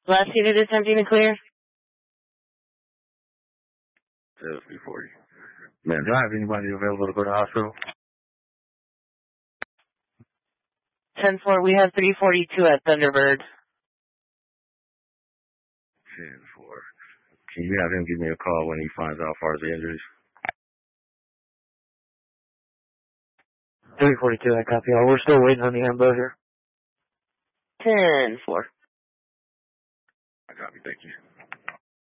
Last unit is empty and clear. 340. Man, do I have anybody available to go to the hospital? 10-4, we have 342 at Thunderbird. 10-4. Can you have him give me a call when he finds out as far as the injuries? 342, I copy all. We're still waiting on the ambusher. 10-4. I copy, thank you.